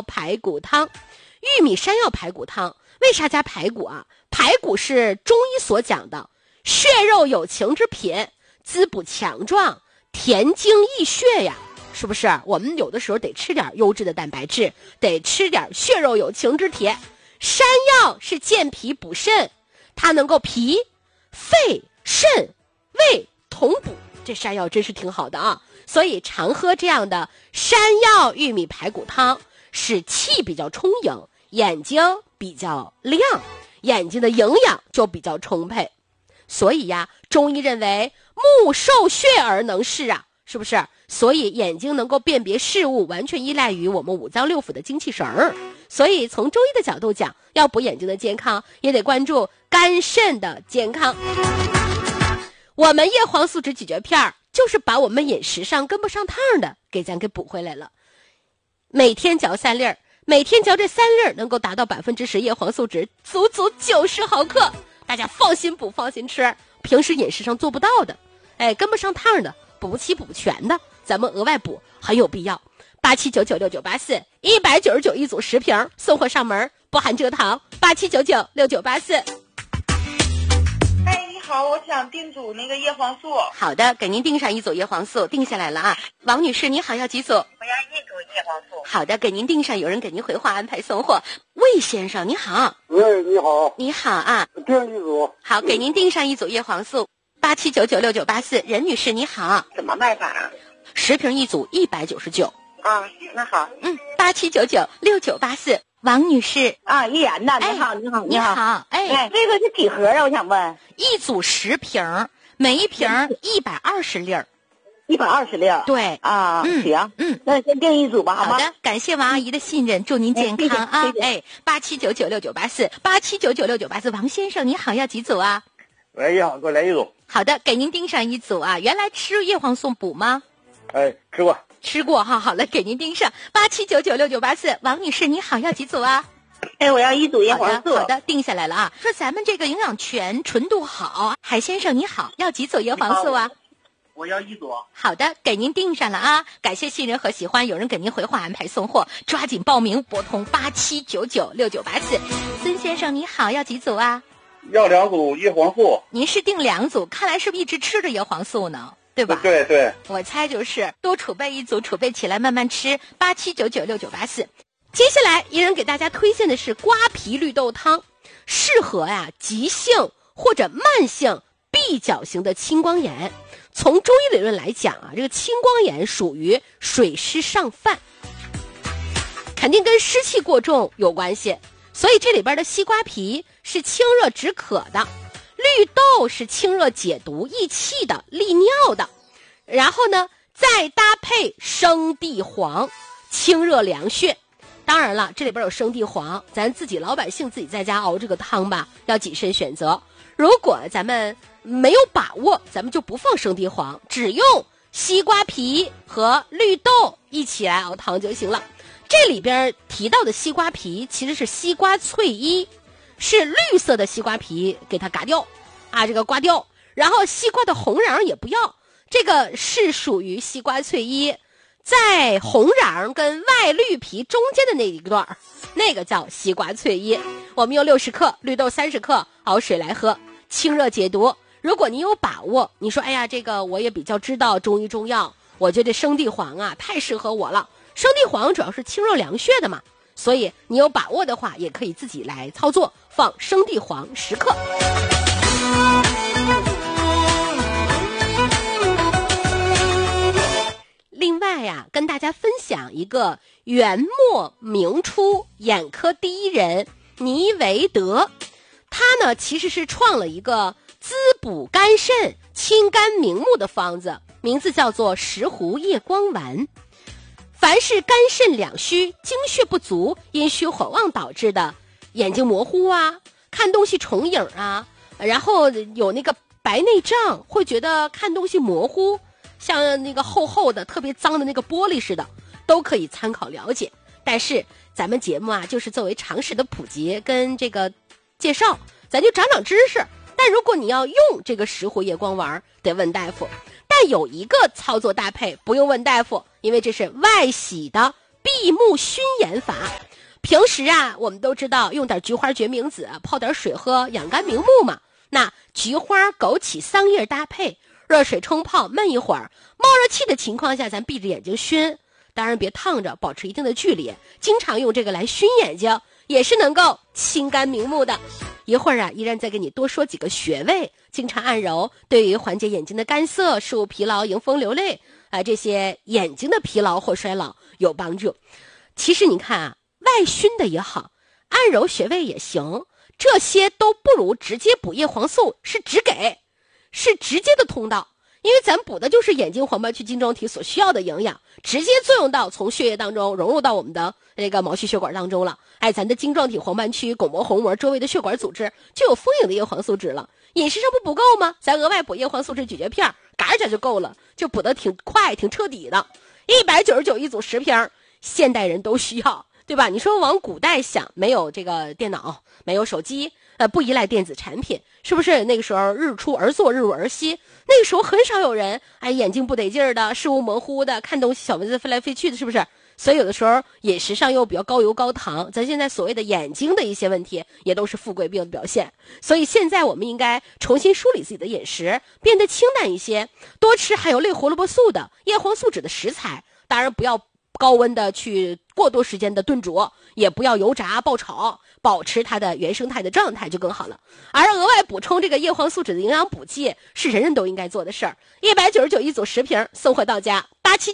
排骨汤。玉米山药排骨汤为啥加排骨啊？排骨是中医所讲的血肉有情之品，滋补强壮，填精益血呀，是不是？我们有的时候得吃点优质的蛋白质，得吃点血肉有情之铁。山药是健脾补肾，它能够脾、肺、肾、胃同补，这山药真是挺好的啊！所以常喝这样的山药玉米排骨汤，使气比较充盈，眼睛比较亮，眼睛的营养就比较充沛。所以呀，中医认为目受血而能视啊，是不是？所以眼睛能够辨别事物，完全依赖于我们五脏六腑的精气神儿。所以从中医的角度讲，要补眼睛的健康，也得关注肝肾的健康。我们叶黄素酯咀嚼片就是把我们饮食上跟不上趟的给咱给补回来了。每天嚼3粒，每天嚼这3粒能够达到10%叶黄素酯，足足90毫克。大家放心补，放心吃，平时饮食上做不到的，跟不上趟的，补不齐补不全的，咱们额外补很有必要。87996984，199一组10瓶，送货上门，不含蔗糖。87996984。 好，我想订组那个叶黄素。 好的，给您订上1组叶黄素，定下来了啊。王女士，你好，要几组？ 我要1组叶黄素。 好的，给您订上，有人给您回话安排送货。魏先生，你好。 喂，你好。 你好啊。 订1组。 好，给您订上1组叶黄素。87996984，任女士，你好。 怎么卖法啊 ？10瓶1组199。 啊，那好。 87996984。王女士啊，依然呐，你好，你好， 你好， 这个是几盒啊？我想问 ，1组10瓶，每一瓶120粒 ，120粒， 对啊，行，那先订1组吧，好吗？ 好的，感谢王阿姨的信任，祝您健康啊！87996984，87996984，王先生你好，要几组啊？ 喂，你好，给我来1组。 好的，给您订上1组啊。原来吃叶黄素补吗？ 吃过哈，好了，给您订上87996984。王女士你好，要几组啊？ 我要1组叶黄素。 好的，定下来了啊。说咱们这个营养全，纯度好。海先生你好，要几组叶黄素啊？ 我要1组。 好的，给您订上了啊。感谢信任和喜欢，有人给您回话安排送货，抓紧报名，拨通87996984。孙先生你好，要几组啊？ 要2组叶黄素。 您是订2组，看来是不是一直吃着叶黄素呢？对吧？ 对对， 我猜就是多储备1组，储备起来慢慢吃。87996984。接下来一人给大家推荐的是瓜皮绿豆汤，适合急性或者慢性闭角型的青光眼。从中医理论来讲这个青光眼属于水湿上犯，肯定跟湿气过重有关系。所以这里边的西瓜皮是清热止渴的，绿豆是清热解毒益气的，利尿的。然后呢，再搭配生地黄，清热凉血。当然了，这里边有生地黄，咱自己老百姓自己在家熬这个汤吧，要谨慎选择。如果咱们没有把握，咱们就不放生地黄，只用西瓜皮和绿豆一起来熬汤就行了。这里边提到的西瓜皮其实是西瓜翠衣，是绿色的西瓜皮，给它嘎掉这个刮掉，然后西瓜的红瓤也不要，这个是属于西瓜翠衣，在红瓤跟外绿皮中间的那一段，那个叫西瓜翠衣。我们用60克，绿豆30克熬水来喝，清热解毒。如果你有把握，你说这个我也比较知道中医中药，我觉得生地黄太适合我了。生地黄主要是清热凉血的嘛，所以你有把握的话也可以自己来操作，放生地黄10克。另外跟大家分享一个元末明初眼科第一人尼维德，他呢其实是创了一个滋补肝肾、清肝明目的方子，名字叫做石斛夜光丸。凡是肝肾两虚、精血不足、阴虚火旺导致的眼睛模糊看东西重影然后有那个白内障，会觉得看东西模糊，像那个厚厚的特别脏的那个玻璃似的，都可以参考了解。但是咱们节目就是作为常识的普及跟这个介绍，咱就长长知识。但如果你要用这个石斛夜光丸，得问大夫。但有一个操作搭配不用问大夫，因为这是外洗的闭目熏眼法。平时啊，我们都知道用点菊花决明子泡点水喝，养肝明目嘛。那菊花、枸杞、桑叶搭配，热水冲泡，焖一会儿，冒热气的情况下，咱闭着眼睛熏，当然别烫着，保持一定的距离。经常用这个来熏眼睛，也是能够清肝明目的。一会儿啊，依然再给你多说几个穴位，经常按揉，对于缓解眼睛的干涩、事物疲劳、迎风流泪这些眼睛的疲劳或衰老有帮助。其实你看啊，外熏的也好，按揉穴位也行，这些都不如直接补叶黄素，是直接的通道。因为咱补的就是眼睛黄斑区晶状体所需要的营养，直接作用到从血液当中融入到我们的这个毛细血管当中了。咱的晶状体黄斑区巩膜虹膜周围的血管组织就有丰盈的叶黄素质了。饮食上不够吗？咱额外补叶黄素质咀嚼片，嘎一下就够了，就补得挺快挺彻底的。199一组10瓶，现代人都需要，对吧？你说往古代想，没有这个电脑，没有手机，不依赖电子产品，是不是那个时候日出而作，日入而息？那个时候很少有人眼睛不得劲儿的，视物模糊的，看东西小蚊子飞来飞去的，是不是？所以有的时候饮食上又比较高油高糖，咱现在所谓的眼睛的一些问题也都是富贵病的表现。所以现在我们应该重新梳理自己的饮食，变得清淡一些，多吃含有类胡萝卜素的叶黄素质的食材，当然不要高温的去过多时间的炖煮，也不要油炸爆炒，保持它的原生态的状态就更好了。而额外补充这个叶黄素质的营养补剂是人人都应该做的事儿。199一组10瓶，送货到家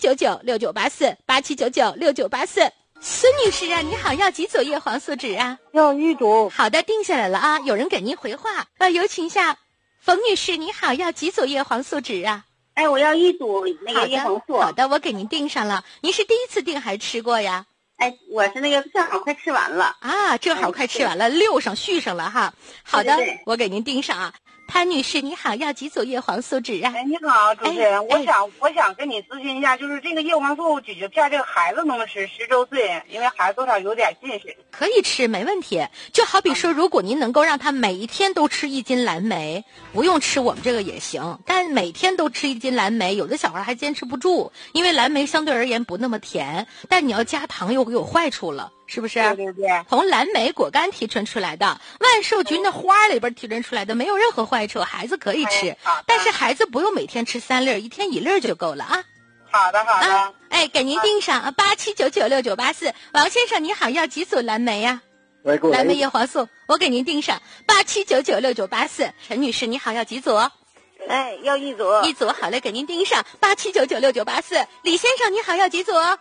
，87996984，87996984。孙女士啊，你好，要几组叶黄素酯啊？ 要1组。 好的，定下来了啊。有人给您回话，有请一下冯女士，你好，要几组叶黄素酯啊？ 我要1组那个叶黄素。 好的，我给您订上了。您是第一次订还是吃过呀？ 我是那个正好快吃完了啊，正好快吃完了，续上了哈。好的， 对， 我给您订上啊。潘女士，你好，要几组叶黄素酯啊？ 你好，主持人，我想跟你咨询一下，就是这个叶黄素咀嚼片，这个孩子能不能吃？10周岁，因为孩子多少有点近视。 可以吃，没问题。就好比说，如果您能够让他每一天都吃1斤蓝莓，不用吃我们这个也行，但每天都吃1斤蓝莓，有的小孩还坚持不住，因为蓝莓相对而言不那么甜，但你要加糖又有坏处了。是不是？ 对对对， 从蓝莓果干提纯出来的，万寿菊的花里边提纯出来的，没有任何坏处，孩子可以吃，但是孩子不用每天吃3粒，1天1粒就够了啊。 好的好的。 给您订上87996984。王先生你好，要几组蓝莓呀？蓝莓叶黄素，我给您订上87996984。陈女士你好，要几组？ 要1组。 1组，好嘞，给您订上87996984。李先生你好，要几组？ 要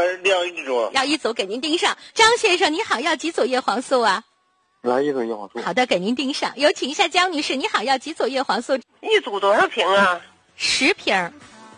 1组。 要1组，给您订上。张先生你好，要几组叶黄素啊？ 来1组叶黄素。 好的，给您订上。有请一下江女士，你好，要几组叶黄素 ？1组多少瓶啊 ？10瓶。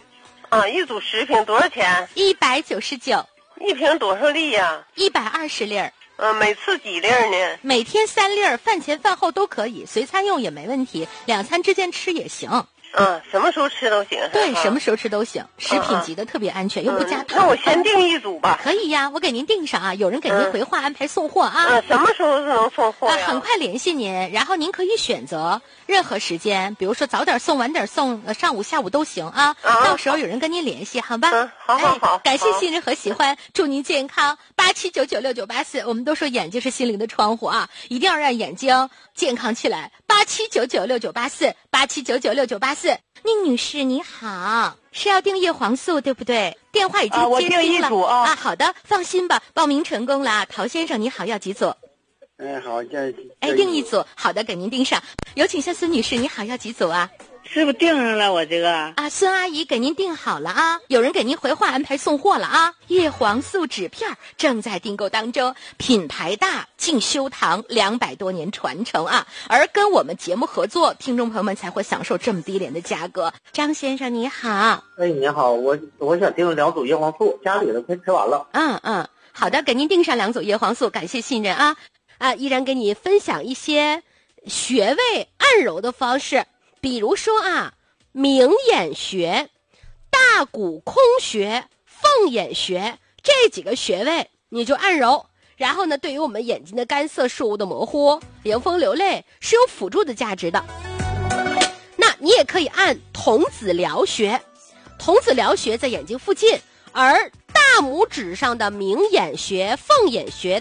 1组10瓶多少钱 ？199。 1瓶多少粒呀 ？120粒。 每次几粒呢？ 每天3粒，饭前饭后都可以，随餐用也没问题，2餐之间吃也行。 什么时候吃都行。 对，什么时候吃都行，食品级的特别安全，又不加糖。 那我先订1组吧。 可以呀，我给您订上啊。有人给您回话安排送货啊。 什么时候是能送货呀？ 很快联系您，然后您可以选择任何时间，比如说早点送、晚点送，上午、下午都行啊。到时候有人跟您联系，好吧？ 好。 感谢信任和喜欢，祝您健康。87996984，我们都说眼睛是心灵的窗户啊，一定要让眼睛健康起来。87996984，87996984。宁女士你好，是要订叶黄素对不对？电话已经接通了。 我订1组啊。 好的，放心吧，报名成功了。陶先生你好，要几组？ 好， 订1组。好的，给您订上。有请下孙女士，你好，要几组啊？ 是不是订上了我这个？ 孙阿姨给您订好了啊，有人给您回话安排送货了啊。叶黄素酯片正在订购当中，品牌大，进修堂200多年传承啊，而跟我们节目合作，听众朋友们才会享受这么低廉的价格。张先生你好。 你好，我想订2组叶黄素，家里的快吃完了。 好的，给您订上2组叶黄素，感谢信任啊。依然给你分享一些穴位按揉的方式。比如说明眼穴、大骨空穴、凤眼穴这几个穴位你就按揉，然后呢，对于我们眼睛的干涩、事物的模糊、迎风流泪是有辅助的价值的。那你也可以按童子髎穴，童子髎穴在眼睛附近，而大拇指上的明眼穴、凤眼穴